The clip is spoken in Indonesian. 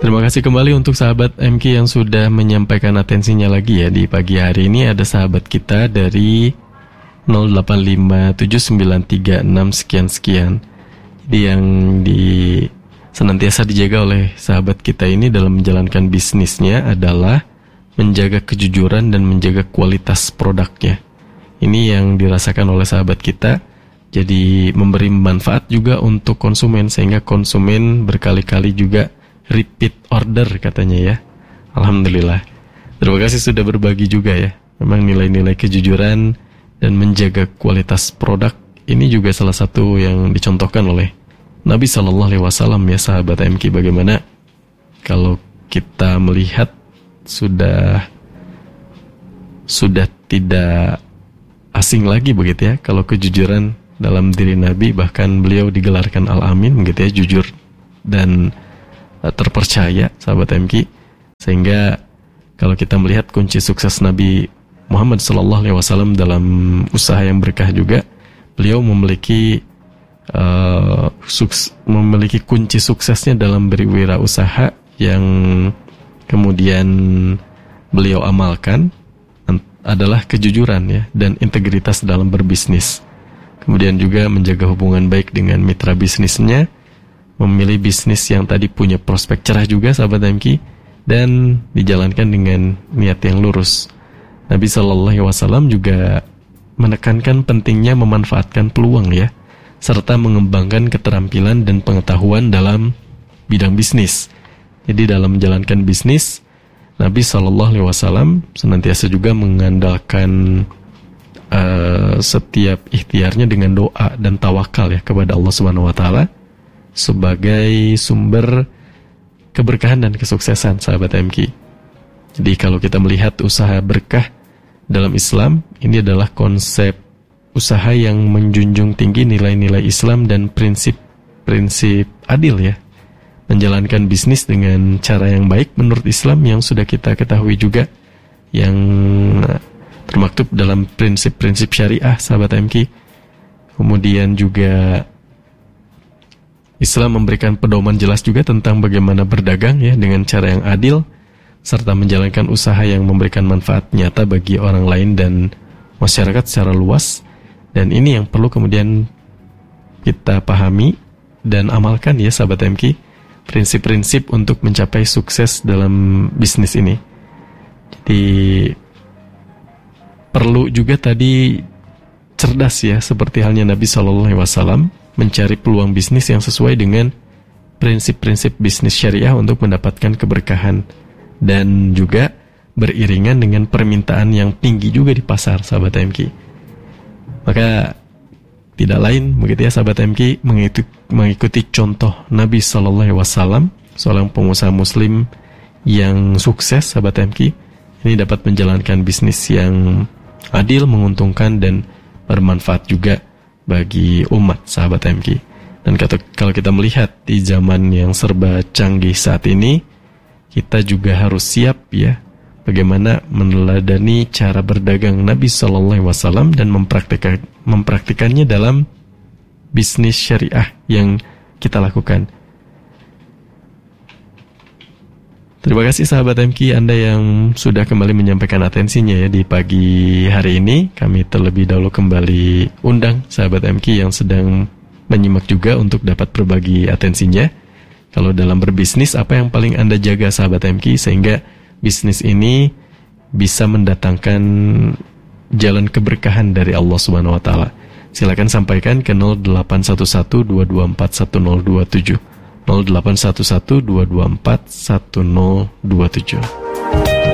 Terima kasih kembali untuk sahabat MK yang sudah menyampaikan atensinya lagi ya. Di pagi hari ini ada sahabat kita dari 08579366 sekian-sekian. Jadi yang senantiasa dijaga oleh sahabat kita ini dalam menjalankan bisnisnya adalah menjaga kejujuran dan menjaga kualitas produknya. Ini yang dirasakan oleh sahabat kita. Jadi memberi manfaat juga untuk konsumen, sehingga konsumen berkali-kali juga repeat order katanya ya. Alhamdulillah. Terima kasih sudah berbagi juga ya. Memang nilai-nilai kejujuran dan menjaga kualitas produk ini juga salah satu yang dicontohkan oleh Nabi SAW ya sahabat MK. Bagaimana kalau kita melihat sudah tidak asing lagi begitu ya, kalau kejujuran dalam diri Nabi, bahkan beliau digelarkan Al-Amin begitu ya, jujur dan terpercaya sahabat MK. Sehingga kalau kita melihat kunci sukses Nabi Muhammad SAW dalam usaha yang berkah juga, beliau memiliki kunci suksesnya dalam berwirausaha yang kemudian beliau amalkan adalah kejujuran ya, dan integritas dalam berbisnis. Kemudian juga menjaga hubungan baik dengan mitra bisnisnya, memilih bisnis yang tadi punya prospek cerah juga sahabat MK, dan dijalankan dengan niat yang lurus. Nabi SAW juga menekankan pentingnya memanfaatkan peluang ya, serta mengembangkan keterampilan dan pengetahuan dalam bidang bisnis. Jadi dalam menjalankan bisnis, Nabi SAW senantiasa juga mengandalkan setiap ikhtiarnya dengan doa dan tawakal ya kepada Allah Subhanahu wa taala sebagai sumber keberkahan dan kesuksesan sahabat MK. Jadi kalau kita melihat usaha berkah dalam Islam, ini adalah konsep usaha yang menjunjung tinggi nilai-nilai Islam dan prinsip-prinsip adil ya. Menjalankan bisnis dengan cara yang baik menurut Islam yang sudah kita ketahui juga, yang termaktub dalam prinsip-prinsip syariah sahabat MK. Kemudian juga Islam memberikan pedoman jelas juga tentang bagaimana berdagang ya dengan cara yang adil, serta menjalankan usaha yang memberikan manfaat nyata bagi orang lain dan masyarakat secara luas. Dan ini yang perlu kemudian kita pahami dan amalkan ya sahabat MK, prinsip-prinsip untuk mencapai sukses dalam bisnis ini. Jadi perlu juga tadi cerdas ya, seperti halnya Nabi SAW, mencari peluang bisnis yang sesuai dengan prinsip-prinsip bisnis syariah untuk mendapatkan keberkahan, dan juga beriringan dengan permintaan yang tinggi juga di pasar sahabat MK. Maka tidak lain begitu ya sahabat MK, mengikuti contoh Nabi SAW, seorang pengusaha muslim yang sukses sahabat MK. Ini dapat menjalankan bisnis yang adil, menguntungkan dan bermanfaat juga bagi umat sahabat MK. Dan kalau kita melihat di zaman yang serba canggih saat ini, kita juga harus siap ya, bagaimana meneladani cara berdagang Nabi SAW dan mempraktikannya dalam bisnis syariah yang kita lakukan. Terima kasih sahabat MK Anda yang sudah kembali menyampaikan atensinya ya di pagi hari ini. Kami terlebih dahulu kembali undang sahabat MK yang sedang menyimak juga untuk dapat berbagi atensinya. Kalau dalam berbisnis, apa yang paling Anda jaga sahabat MK sehingga bisnis ini bisa mendatangkan jalan keberkahan dari Allah Subhanahu wa taala? Silakan sampaikan ke 0811-224-1027. 0811-224-1027.